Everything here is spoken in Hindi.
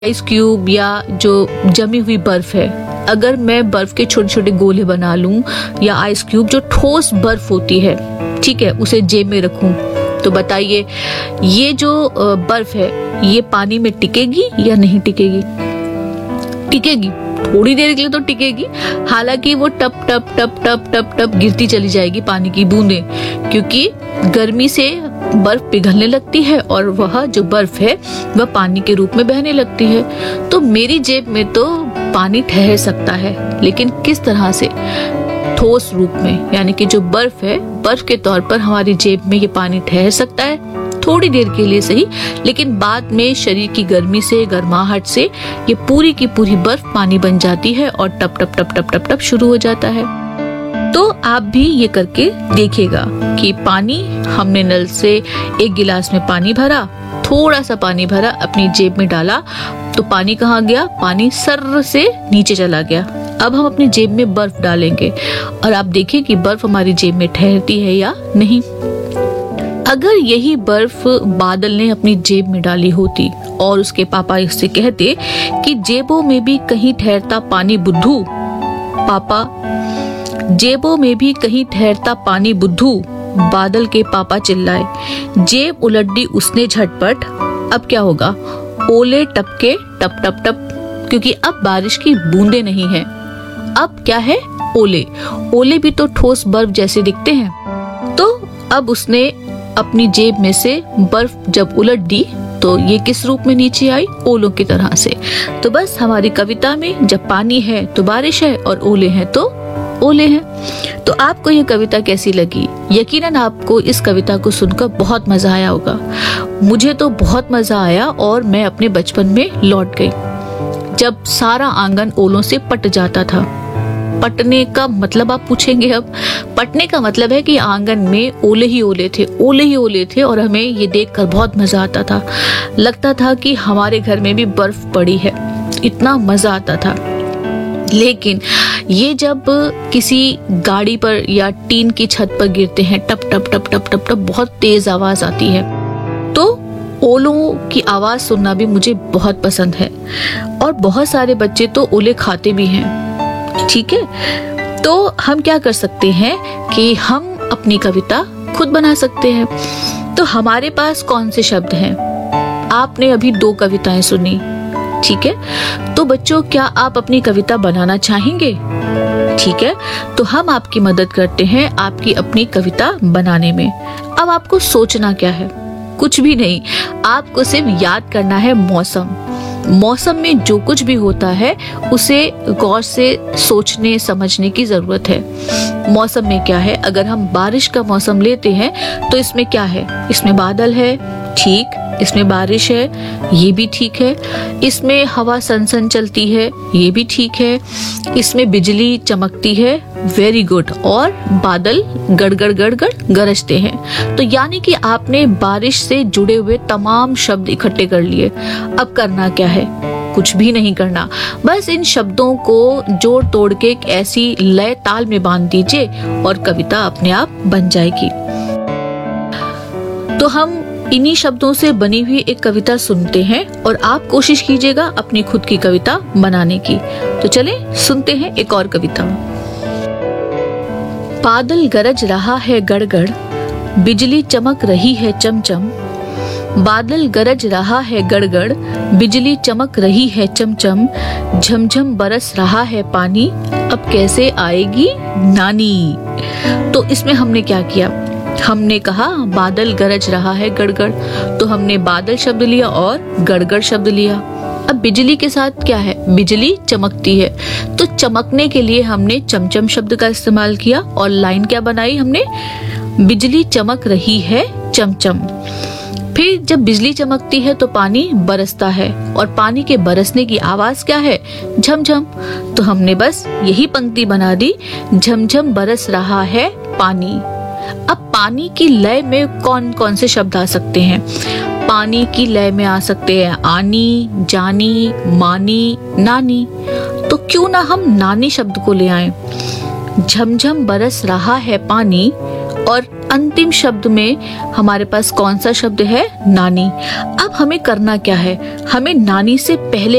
आइस क्यूब या जो जमी हुई बर्फ है, अगर मैं बर्फ के छोटे छोटे गोले बना लूं या आइस क्यूब जो ठोस बर्फ होती है, ठीक है, उसे जेब में रखूं, तो बताइए ये जो बर्फ है ये पानी में टिकेगी या नहीं टिकेगी? टिकेगी, थोड़ी देर के लिए तो टिकेगी, हालांकि वो टप टप टप टप टप टप गिरती चली जाएगी पानी की बूंदें, क्योंकि गर्मी से बर्फ पिघलने लगती है और वह जो बर्फ है वह पानी के रूप में बहने लगती है। तो मेरी जेब में तो पानी ठहर सकता है, लेकिन किस तरह से? ठोस रूप में, यानी कि जो बर्फ है, बर्फ के तौर पर हमारी जेब में ये पानी ठहर सकता है थोड़ी देर के लिए सही, लेकिन बाद में शरीर की गर्मी से, गर्माहट से ये पूरी की पूरी बर्फ पानी बन जाती है और टप टप टप टप टप टप शुरू हो जाता है। तो आप भी ये करके देखिएगा कि पानी, हमने नल से एक गिलास में पानी भरा, थोड़ा सा पानी भरा, अपनी जेब में डाला, तो पानी कहाँ गया? पानी सर्र से नीचे चला गया। अब हम अपनी जेब में बर्फ डालेंगे और आप देखिए कि बर्फ हमारी जेब में ठहरती है या नहीं। अगर यही बर्फ बादल ने अपनी जेब में डाली होती और उसके पापा इससे कहते कि जेबों में भी कहीं ठहरता पानी बुद्धू, पापा जेबों में भी कहीं ठहरता पानी बुद्धू, बादल के पापा चिल्लाए। जेब उलट दी उसने झटपट। अब क्या होगा? ओले टपके टप टप टप, क्योंकि अब बारिश की बूंदे नहीं है, अब क्या है? ओले। ओले भी तो ठोस बर्फ जैसे दिखते हैं। तो अब उसने अपनी जेब में से बर्फ जब उलट दी तो ये किस रूप में नीचे आई? ओलों की तरह से। तो बस हमारी कविता में जब पानी है तो बारिश है और ओले हैं तो ओले हैं। तो आपको ये कविता कैसी लगी? यकीनन आपको इस कविता को सुनकर बहुत मजा आया होगा। मुझे तो बहुत मजा आया और मैं अपने बचपन में लौट गई, जब सारा आंगन ओलों से पट जाता था। पटने का मतलब आप पूछेंगे, अब पटने का मतलब है कि आंगन में ओले ही ओले थे, ओले ही ओले थे, और हमें ये देखकर बहुत मजा आता था। लगता था कि हमारे घर में भी बर्फ पड़ी है, इतना मजा आता था। लेकिन ये जब किसी गाड़ी पर या टीन की छत पर गिरते हैं, टप टप टप टप टप टप बहुत तेज आवाज आती है, तो ओलों की आवाज सुनना भी मुझे बहुत पसंद है। और बहुत सारे बच्चे तो ओले खाते भी हैं, ठीक है। तो हम क्या कर सकते हैं कि हम अपनी कविता खुद बना सकते हैं। तो हमारे पास कौन से शब्द हैं? आपने अभी 2 कविताएं सुनी, ठीक है। तो बच्चों, क्या आप अपनी कविता बनाना चाहेंगे? ठीक है, तो हम आपकी मदद करते हैं आपकी अपनी कविता बनाने में। अब आपको सोचना क्या है? कुछ भी नहीं, आपको सिर्फ याद करना है मौसम। मौसम में जो कुछ भी होता है उसे गौर से सोचने समझने की जरूरत है। मौसम में क्या है? अगर हम बारिश का मौसम लेते हैं तो इसमें क्या है? इसमें बादल है, ठीक। इसमें बारिश है, ये भी ठीक है। इसमें हवा सनसन चलती है, ये भी ठीक है। इसमें बिजली चमकती है, वेरी गुड। और बादल गड़गड़ गड़गड़ गरजते हैं। तो यानी कि आपने बारिश से जुड़े हुए तमाम शब्द इकट्ठे कर लिए। अब करना क्या है? कुछ भी नहीं करना, बस इन शब्दों को जोड़ तोड़ के एक ऐसी लय ताल में बांध दीजिए और कविता अपने आप बन जाएगी। तो हम इन्हीं शब्दों से बनी हुई एक कविता सुनते हैं और आप कोशिश कीजिएगा अपनी खुद की कविता बनाने की। तो चले सुनते हैं एक और कविता। बादल गरज रहा है गड़गड़, बिजली चमक रही है चमचम। बादल गरज रहा है गड़गड़, बिजली चमक रही है चमचम। झमझम बरस रहा है पानी, अब कैसे आएगी नानी। तो इसमें हमने क्या किया? हमने कहा बादल गरज रहा है गड़गड़, तो हमने बादल शब्द लिया और गड़गड़ शब्द लिया। अब बिजली के साथ क्या है? बिजली चमकती है, तो चमकने के लिए हमने चमचम शब्द का इस्तेमाल किया और लाइन क्या बनाई हमने? बिजली चमक रही है चमचम। फिर जब बिजली चमकती है तो पानी बरसता है और पानी के बरसने की आवाज क्या है? झमझम। तो हमने बस यही पंक्ति बना दी, झमझम बरस रहा है पानी। अब पानी की लय में कौन कौन से शब्द आ सकते हैं? पानी की लय में आ सकते हैं आनी, जानी, मानी, नानी। तो क्यों ना हम नानी शब्द को ले आए। झमझम बरस रहा है पानी, और अंतिम शब्द में हमारे पास कौन सा शब्द है? नानी। अब हमें करना क्या है? हमें नानी से पहले